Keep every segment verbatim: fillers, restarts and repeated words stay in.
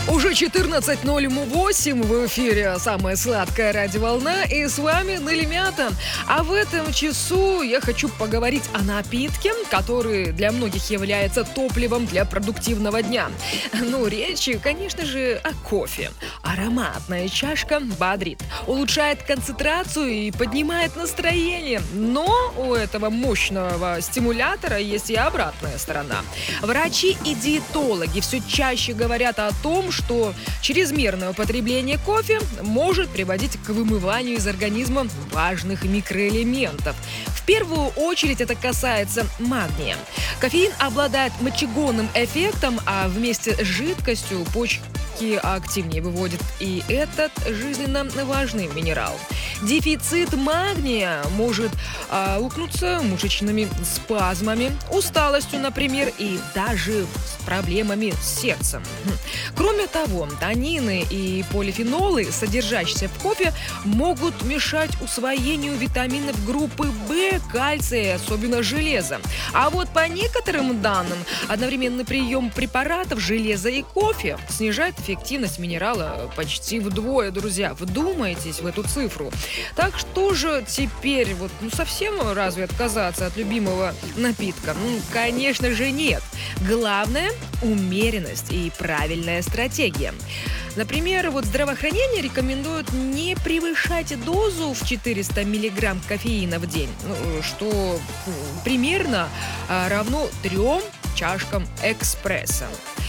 Уже четырнадцать ноль восемь в эфире самая сладкая радиоволна, и с вами Налимята. А в этом часу я хочу поговорить о напитке, который для многих является топливом для продуктивного дня. Ну, речь, конечно же, о кофе. Ароматная чашка бодрит, улучшает концентрацию и поднимает настроение. Но у этого мощного стимулятора есть и обратная сторона. Врачи и диетологи все чаще говорят о том, что чрезмерное употребление кофе может приводить к вымыванию из организма важных микроэлементов. В первую очередь это касается магния. Кофеин обладает мочегонным эффектом, а вместе с жидкостью почки активнее выводит и этот жизненно важный минерал. Дефицит магния может а, укнуться мышечными спазмами, усталостью, например, и даже с проблемами с сердцем. Кроме того, танины и полифенолы, содержащиеся в кофе, могут мешать усвоению витаминов группы В, кальция и особенно железа. А вот по некоторым данным, одновременный прием препаратов железа и кофе снижает эффективность минерала почти вдвое, друзья. Вдумайтесь в эту цифру. Так что же теперь, вот, ну, совсем разве отказаться от любимого напитка? Ну, конечно же, нет. Главное – умеренность и правильная стратегия. Например, вот здравоохранение рекомендует не превышать дозу в четыреста миллиграмм кофеина в день, ну, что примерно а, равно трем чашкам экспресса.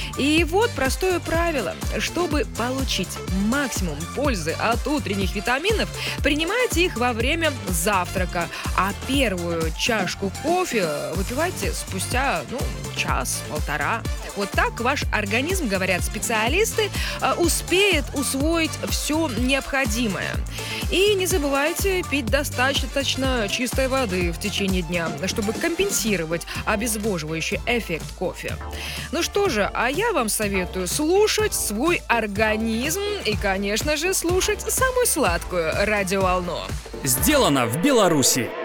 И вот простое правило. Чтобы получить максимум пользы от утренних витаминов, принимайте их во время завтрака, а первую чашку кофе выпивайте спустя, ну, час-полтора. Вот так ваш организм, говорят специалисты, успеет усвоить все необходимое. И не забывайте пить достаточно чистой воды в течение дня, чтобы компенсировать обезвоживающий эффект кофе. Ну что же, а я вам советую слушать свой организм и, конечно же, слушать самую сладкую радиоволну. Сделано в Беларуси.